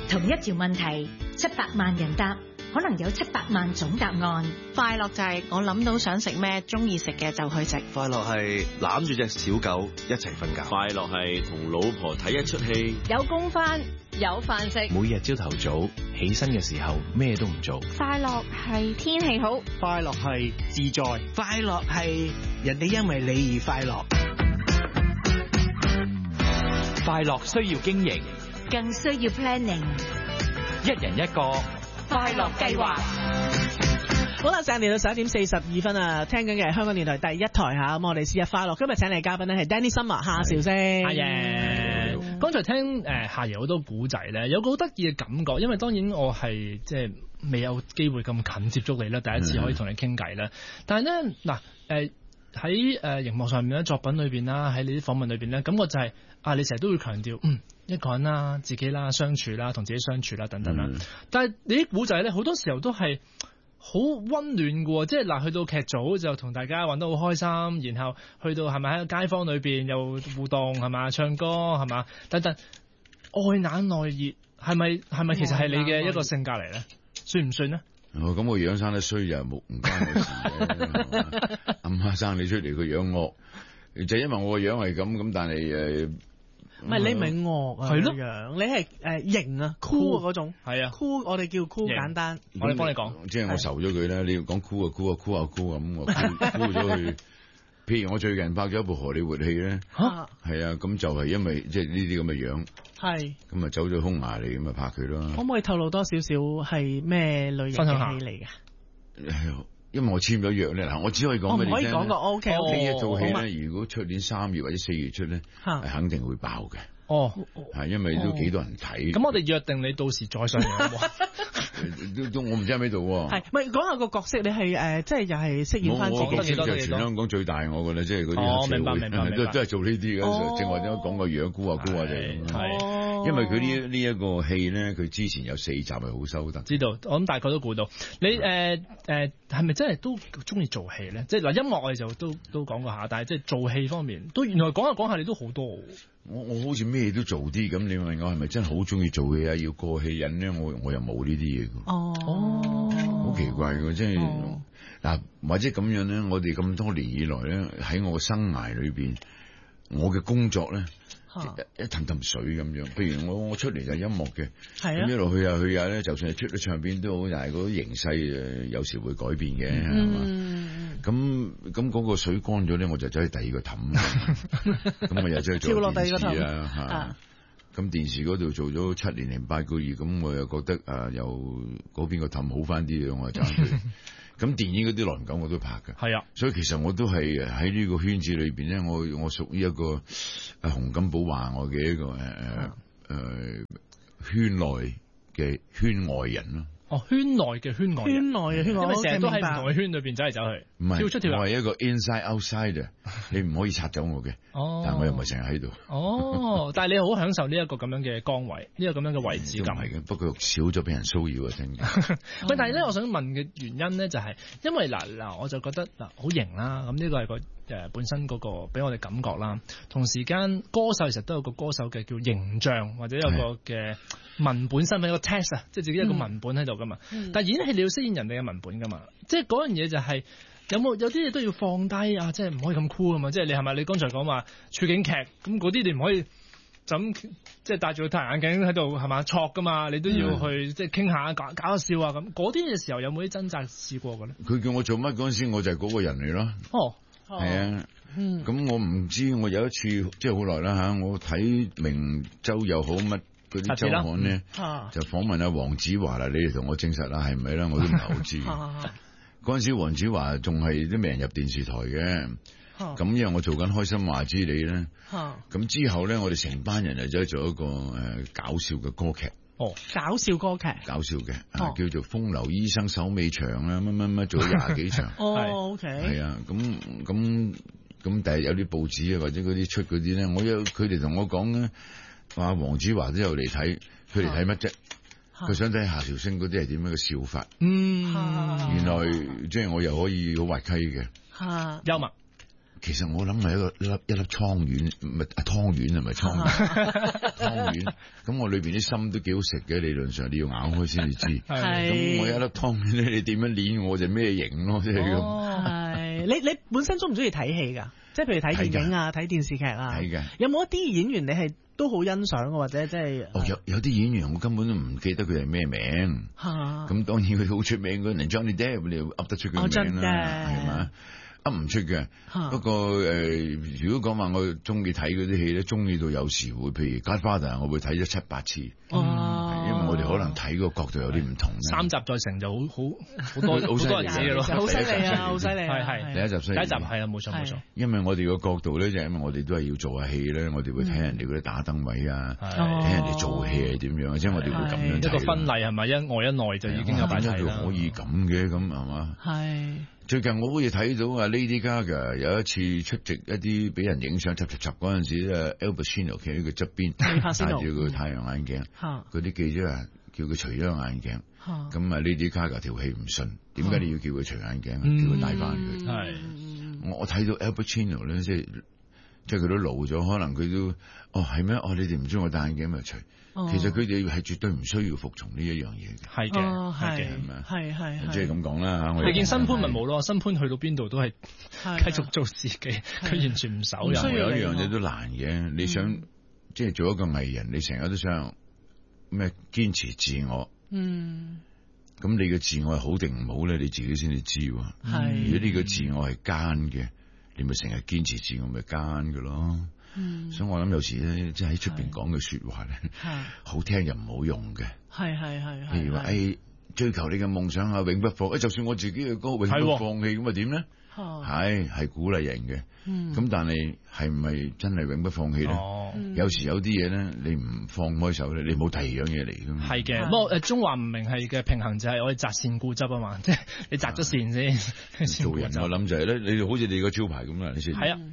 同一條問題，700萬人答，可能有700萬種答案。 快樂就係我諗到想食咩，中意食嘅就去食。 快樂係攬住隻小狗一齊瞓覺。 快樂係同老婆睇一出戲。 有工返，有飯食。 每日朝頭早起身嘅時候咩都唔做。 快樂係天氣好。 快樂係自在。 快樂係人哋因為你而快樂。 快樂需要經營， 更需要 planning。 一人一個快樂計劃。 好啦，嚟到11:42啊！聽緊嘅係香港電台第一台嚇，咁我哋試下快樂。今日請嚟嘉賓咧係 Danny Summer 夏韶聲。 夏爺，剛才聽夏爺好多古仔咧，有個好得意嘅感覺，因為當然我係即係未有機會咁近接觸你啦，第一次可以同你傾偈啦。但係咧嗱喺熒幕上面咧，作品裏邊啦，喺你啲訪問裏邊咧，感覺就係你成日都會強調一個人啦、自己啦、相處啦、同自己相處啦等等啦。但係你啲古仔咧，好多時候都係好溫暖嘅，即係嗱，去到劇組就同大家玩得好開心，然後去到係咪喺個街坊裏邊又互動係嘛，唱歌係嘛等等，愛冷內熱係咪其實係你嘅一個性格嚟咧？算唔算咧？ 咁我樣生得衰就唔關我事嘅。阿媽生你出嚟個樣惡，就因為我個樣係咁，但係唔係你唔係惡啊，係咯樣，你係型啊 cool 嗰種，係啊 cool，我哋叫 cool 簡單， 我哋幫你講， 即係我愁咗佢啦。你要講 cool 啊 cool 啊 cool 啊 cool 啊咁，我 cool 咗佢。譬如我最近拍咗一部荷里活戲咧，係啊，咁就係因為即係呢啲咁嘅樣，係咁啊走咗匈牙利咁啊拍佢咯。可唔可以透露多少少係咩類型嘅戲嚟㗎？因為我簽咗約咧，嗱我只可以講俾你聽。我唔可以講個 OK。呢一套戲咧，如果出年3月或者4月出咧，係肯定會爆嘅。係因為都幾多人睇。咁我哋約定你到時再上嚟好唔好？都我唔知喺邊度。係咪講下個角色？你係即係又係飾演翻自己？我角色就係全香港最大，我覺得即係嗰啲社會都係做呢啲嘅。正話點講個樣估下估下就係，因為佢呢一個戲咧，佢之前有4集係好收得。知道，我諗大概都估到。你係咪真係都中意做戲咧？即係嗱，音樂我哋就都講過下，但係即係做戲方面，都原來講下講下你都好多。我好似咩都做啲咁，你問我係咪真係好中意做嘢啊？要過戲癮咧，我又冇呢啲嘢嘅。好奇怪嘅，即係嗱，或者咁樣咧，我哋咁多年以來咧，喺我嘅生涯裏邊，我嘅工作咧，一氹氹水咁樣。譬如我出嚟就係音樂嘅，咁一路去下咧，就算係出咗唱片都好，但係嗰啲形勢有時會改變嘅，係嘛？咁嗰個水乾咗咧，我就走去第二個氹，咁我又走去做電視啊，咁電視嗰度做咗7年零8個月，咁我又覺得又嗰邊個氹好翻啲嘅，我就走去。咁電影嗰啲耐唔久我都拍㗎，係啊，所以其實我都係喺呢個圈子裏邊咧，我屬於一個洪金寶話我嘅一個圈內嘅圈外人咯。圈內嘅圈外人，圈內嘅圈外人，因為成日都喺唔同嘅圈裏邊走嚟走去，唔係跳出跳。我係一個 inside outsider，你唔可以拆走我嘅，但係我又唔係成日喺度。但係你好享受呢一個咁樣嘅崗位，呢個咁樣嘅位置感。係嘅，不過少咗俾人騷擾啊，真嘅。喂，但係咧，我想問嘅原因咧，就係因為嗱，我就覺得好型啦，咁呢個係個本身嗰個俾我哋感覺啦。同時間歌手其實都有個歌手嘅叫形象，或者有個嘅文本身份，一個 test 啊，即係自己一個文本喺度噶嘛。但係演戲你要飾演人哋嘅文本噶嘛，即係嗰樣嘢就係有啲嘢都要放低啊，即係唔可以咁 cool 啊嘛。即係你係咪你剛才講話處境劇咁嗰啲，你唔可以就咁即係戴住個太陽眼鏡喺度係嘛錯噶嘛，你都要去即係傾下搞下笑啊咁。嗰啲嘅時候有冇啲掙扎試過嘅咧？佢叫我做乜嗰陣時，我就係嗰個人嚟咯。係啊，咁我唔知，我有一次即係好耐啦吓，我睇明州又好乜嗰啲周刊咧，就訪問阿黃子華啦，你哋同我證實啦，係咪啦？我都唔係好知。嗰陣時黃子華仲係都未人入電視台嘅，咁因為我做緊開心話之你咧，咁之後咧，我哋成班人就走去做一個搞笑嘅歌劇。搞笑歌劇，搞笑嘅，叫做《風流醫生手尾長》啦，乜做咗20幾場。OK，係啊，咁第日有啲報紙啊，或者嗰啲出嗰啲咧，佢哋同我講咧，話黃子華都有嚟睇，佢嚟睇乜啫？佢想睇夏韶聲嗰啲係點樣嘅笑法。原來即係我又可以好滑稽嘅，幽默。 其實我諗係一粒湯圓，唔係湯圓係咪湯圓？咁我裏邊啲心都幾好食嘅，理論上你要咬開先至知。咁我一粒湯圓咧，你點樣捏我就咩型咯，即係咁。 係你本身中唔中意睇戲㗎？即係譬如睇電影啊、睇電視劇啊。係嘅。有冇一啲演員你係都好欣賞嘅，或者即係？ 有啲演員我根本都唔記得佢係咩名。咁當然佢好出名嗰人 Johnny Depp，你噏得出佢名啦，係嘛？噏唔出嘅，不過如果講話我中意睇嗰啲戲咧，中意到有時會，譬如《Godfather》，我會睇咗7-8次，因為我哋可能睇個角度有啲唔同。3集再成就好多人睇嘅咯， 好犀利啊，好犀利！ 係第一集係啊，冇錯。 因為我哋個角度咧，就係因為我哋都係要做下戲咧，我哋會睇人哋嗰啲打燈位啊，睇人哋做戲係點樣，即係我哋會咁樣睇。 一個婚禮係咪一外一內就已經有擺睇啦？ 可以咁嘅咁係嘛？係。最近我好似睇到啊 Lady Gaga 有一次出席一啲俾人影相，插嗰陣時啊 Al Pacino 企喺佢側邊，戴住個太陽眼鏡，嗰啲記者啊叫佢除咗眼鏡，咁啊 Lady Gaga 條氣唔順，點解你要叫佢除眼鏡？叫佢戴翻佢。係我睇到 Al Pacino 咧，即係佢都老咗，可能佢都係咩？你哋唔中意我戴眼鏡咪除。其實佢哋係絕對唔需要服從呢一樣嘢嘅， 係嘅， 係， 即係咁講啦嚇。 你見新潘咪冇咯？新潘去到邊度都係繼續做自己，佢完全唔手軟。 有一樣嘢都難嘅，你想即係做一個藝人，你成日都想咩堅持自我。咁你嘅自我係好定唔好咧？你自己先至知。如果呢個自我係奸嘅，你咪成日堅持自我咪奸嘅咯。所以我諗有時咧，即係喺出邊講嘅說話咧，好聽又唔好用嘅。係。譬如話追求你嘅夢想啊，永不放。就算我自己嘅歌永不放棄，咁啊點咧？係鼓勵人嘅。咁但係唔係真係永不放棄咧？有時有啲嘢咧，你唔放開手咧，你冇第二樣嘢嚟噶嘛。係嘅， 不過中華唔明係嘅平衡就係我哋擇善固執啊嘛，即係你擇咗善先。 做人我諗就係咧，你好似你個招牌咁啦，你先。係啊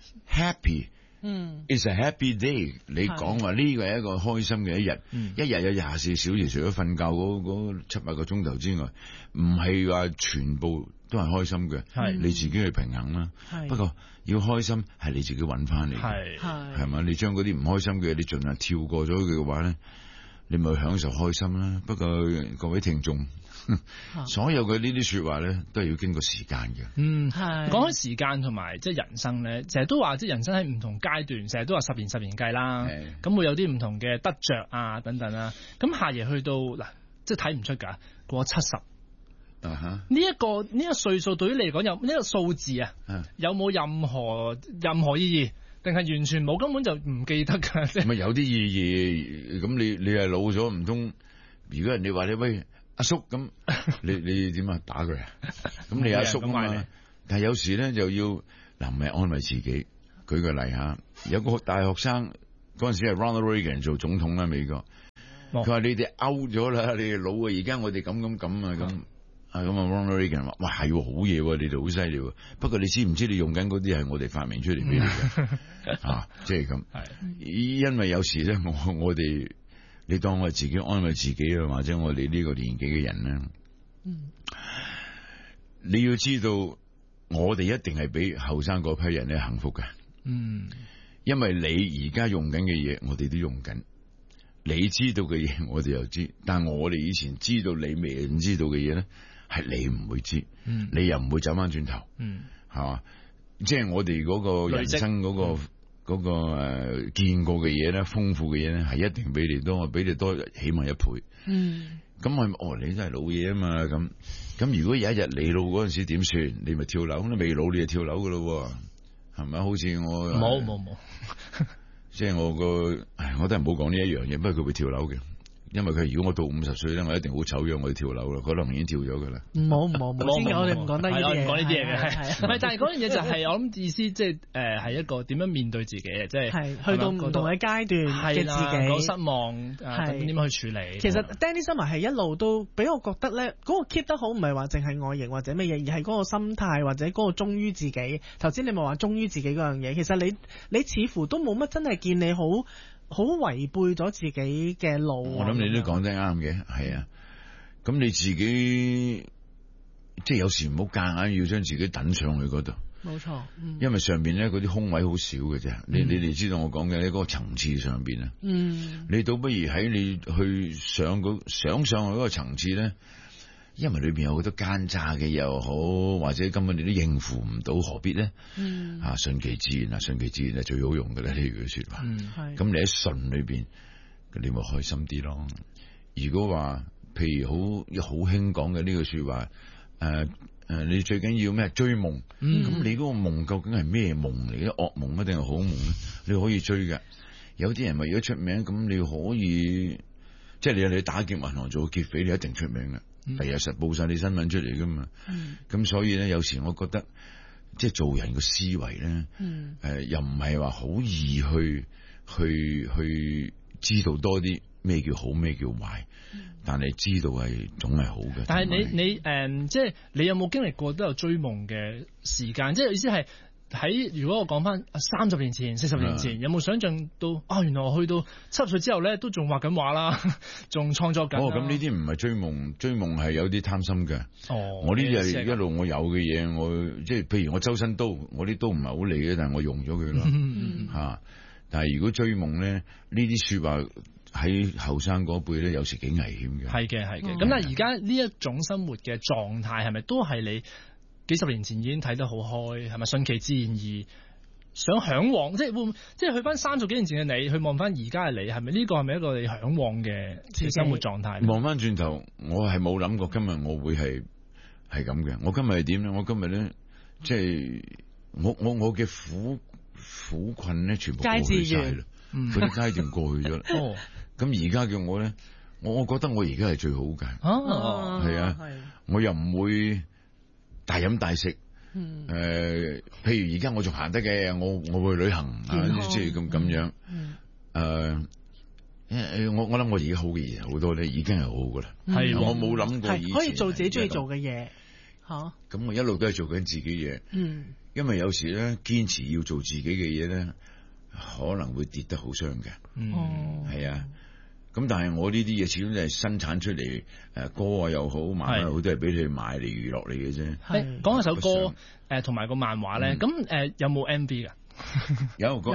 ，happy。It's a happy day。你講話呢個係一個開心嘅一日，一日有24小時，除咗瞓覺嗰7-8個鐘頭之外，唔係話全部都係開心嘅，係你自己去平衡啦。不過要開心係你自己揾翻嚟嘅，係嘛？你將嗰啲唔開心嘅，你盡量跳過咗佢嘅話咧，你咪享受開心啦。不過各位聽眾。所有嘅呢啲說話咧，都係要經過時間嘅。 係講開時間同埋即係人生咧，成日都話即係人生喺唔同階段，成日都話10年計啦。咁會有啲唔同嘅得着啊等等啦。咁夏爺去到嗱，即係睇唔出噶，過70。呢一個歲數對於你嚟講有呢個數字啊，有冇任何意義？定係完全冇，根本就唔記得噶。 咪有啲意義？咁你係老咗，唔通如果人哋話你喂？阿叔咁，你點啊？打佢啊？咁你阿叔啊嘛？但係有時咧就要唔係安慰自己。舉個例嚇，有個大學生嗰陣時係 Ronald Reagan 做總統啦，美國。佢話你哋 out 咗啦，你哋老啊，而家我哋咁啊咁。Ronald Reagan 話：哇係好嘢喎，你哋好犀利喎。不過你知唔知你用緊嗰啲係我哋發明出嚟俾你嘅？即係咁。因為有時咧，我哋。你當我自己安慰自己啊，或者我哋呢個年紀嘅人咧，你要知道，我哋一定係比後生嗰批人咧幸福嘅。因為你而家用緊嘅嘢，我哋都用緊。你知道嘅嘢，我哋又知，但係我哋以前知道你未唔知道嘅嘢咧，係你唔會知，你又唔會走翻轉頭，係嘛？即係我哋嗰個人生嗰個。嗰個見過嘅嘢咧，豐富嘅嘢咧，係一定比你多，比你多起碼1倍。咁我你都係老嘢啊嘛，咁如果有一日你老嗰陣時點算？你咪跳樓，咁你未老你就跳樓噶咯，係咪？好似我冇，即係我都係唔好講呢一樣嘢，不過佢會跳樓嘅。因為佢如果我到50歲咧，我一定好醜樣，我要跳樓啦，可能已經跳咗噶啦。 冇，先我哋唔講得呢啲嘢。 講呢啲嘢嘅，係。唔係，但係嗰樣嘢就係我諗意思，即係係一個點樣面對自己嘅，即係去到唔同嘅階段嘅自己， 講失望，點樣去處理。 其實 Danny Summer 係一路都俾我覺得咧，嗰個 keep 得好，唔係話淨係外形或者乜嘢，而係嗰個心態或者嗰個忠於自己。頭先你咪話忠於自己嗰樣嘢，其實你似乎都冇乜真係見你好違背咗自己嘅路。 我諗你都講得啱嘅，係啊。咁你自己即係有時唔好夾硬要將自己等上去嗰度。 冇錯， 因為上邊咧嗰啲空位好少嘅啫。你哋知道我講嘅喺嗰個層次上邊啊。你倒不如喺你去上上去嗰個層次咧，因為裏邊有好多奸詐嘅又好，或者根本你都應付唔到，何必咧？順其自然啊，順其自然係最好用嘅啦，呢句說話。咁你喺順裏邊，你咪開心啲咯。如果話譬如好興講嘅呢句說話，你最緊要咩？追夢。咁你嗰個夢究竟係咩夢嚟嘅？噩夢一定係好夢咧？你可以追嘅。有啲人為咗出名，咁你可以，即係你打劫銀行做劫匪，你一定出名嘅。第日實報晒你新聞出嚟噶嘛。咁所以咧，有時我覺得，即係做人嘅思維咧，又唔係話好易去知道多啲咩叫好，咩叫壞。但係知道係總係好嘅。但係你即係你有冇經歷過都有追夢嘅時間？即係意思係喺如果我講翻30年前、40年前，有冇想象到原來我去到70歲之後咧，都仲畫緊畫啦，仲創作緊。 咁呢啲唔係追夢，追夢係有啲貪心嘅。我呢啲係一路我有嘅嘢，我即係譬如我周身刀，我啲刀唔係好利嘅，但係我用咗佢咯。但係如果追夢咧，呢啲說話。喺後生嗰輩咧，有時幾危險嘅。係嘅。 咁但係而家呢一種生活嘅狀態，係咪都係你幾十年前已經睇得好開？係咪順其自然而想向往？即係去翻30幾年前嘅你，去望翻而家嘅你，係咪呢個係咪一個你向往嘅生活狀態？ 望翻轉頭，我係冇諗過今日我會係咁嘅。我今日係點咧？我今日咧，即係我嘅苦困咧，全部過去晒啦。嗰啲階段過去咗啦。咁而家叫我咧，我覺得我而家係最好嘅。係啊，我又唔會大飲大食。譬如而家我仲行得嘅，我去旅行即係咁樣。我諗我而家好嘅嘢好多咧，已經係好噶啦。係我冇諗過以前可以做自己中意做嘅嘢。 咁我一路都係做緊自己嘢。因為有時咧，堅持要做自己嘅嘢咧，可能會跌得好傷嘅。係啊。咁但係我呢啲嘢始終都係生產出嚟，歌又好，漫畫又好，都係俾你買嚟娛樂你嘅啫。 講下首歌，同埋個漫畫咧，咁有冇 MV 噶？ 有個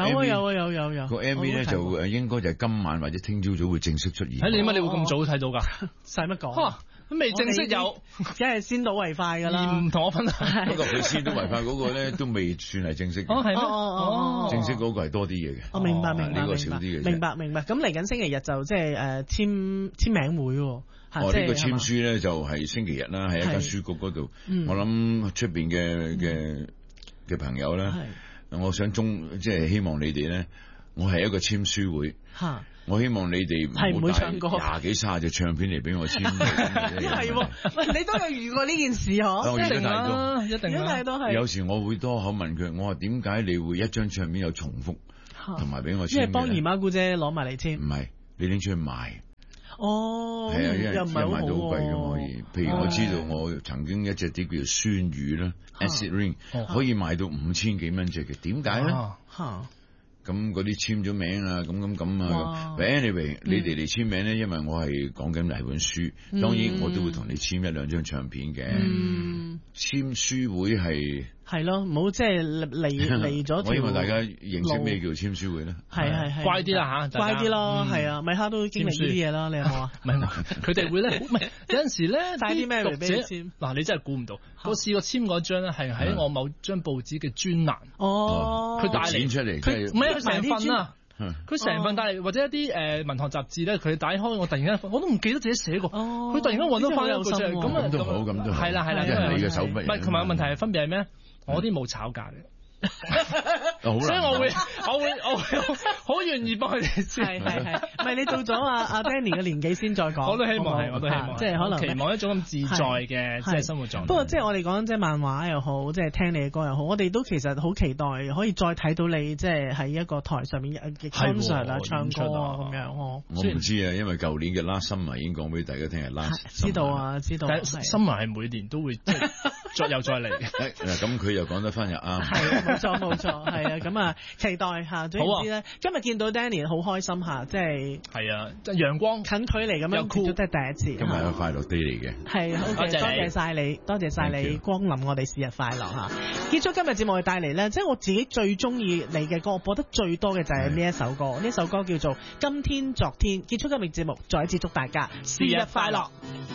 MV 個 MV 咧就應該就係今晚或者聽朝早會正式出現。 你點解你會咁早睇到噶？ 使乜講？ 都未正式有， 梗係先睹為快噶啦。 唔同我分享。 不過佢先睹為快嗰個咧都未算係正式。 係咩？ 正式嗰個係多啲嘢嘅。 我明白。 呢個少啲嘅。 明白。咁嚟緊星期日就即係簽名會。 呢個簽書咧就係星期日啦，喺一間書局嗰度。我諗出邊嘅朋友咧，我想即係希望你哋咧，我係一個簽書會。我希望你哋唔好帶20幾30隻唱片嚟俾我簽。 係，喂，你都有遇過呢件事嗬？ 一定啦， 都係。 有時我會多口問佢，我話點解你會一張唱片有重複，同埋俾我簽？ 因為幫姨媽姑姐攞埋嚟簽。 唔係，你拎出去賣。 係啊，因為又唔係賣到好貴嘅可以。譬如我知道我曾經一隻碟叫做酸雨啦 ，Acid Rain，可以賣到5000幾蚊隻嘅，點解咧？咁嗰啲簽咗名啊，咁啊。But anyway，你哋嚟簽名咧，因為我係講緊嚟本書，當然我都會同你簽1-2張唱片嘅。簽書會係咯，唔好即係嚟咗。 我希望大家認識咩叫簽書會咧。 係乖啲啦嚇， 乖啲咯，係啊，米哈都經歷呢啲嘢啦，你有冇啊？ 唔係，佢哋會咧，有陣時咧帶啲咩嚟俾你簽？ 嗱，你真係估唔到，我試過簽嗰張咧係喺我某張報紙嘅專欄。佢帶嚟出嚟， 佢唔係成份啊！佢成份帶嚟，或者一啲文學雜誌咧，佢打開我突然間，我都唔記得自己寫過。佢突然間揾到翻一個啫， 咁都好，咁都係啦， 因為你嘅手筆。 唔係，同埋個問題係分別係咩？我啲冇炒價嘅。所以我會好願意幫佢哋先。 係，唔係你做咗阿 Danny 嘅年紀先再講。 我都希望係，我都希望，即係可能期望一種咁自在嘅即係生活狀態。 不過即係我哋講即係漫畫又好，即係聽你嘅歌又好，我哋都其實好期待可以再睇到你即係喺一個台上面嘅 concert 啊、唱歌啊咁樣。我唔知啊，因為舊年嘅 Last Summer 已經講俾大家聽係 Last。 知道啊，知道。 但係 Summer 係每年都會即係又再嚟。 咁佢又講得翻又啱。 係冇錯冇錯，係啊，咁啊期待嚇，總言之咧，今日見到 Danny 好開心嚇，即係係啊，即係陽光近距離咁樣，都係第一次。 今日係個快樂 day 嚟嘅。 係好嘅，多謝晒你，多謝晒你光臨我哋是日快樂嚇。結束今日節目，帶嚟咧，即係我自己最中意你嘅歌，我播得最多嘅就係呢一首歌，呢首歌叫做《今天昨天》。結束今日節目，再一次祝大家是日快樂。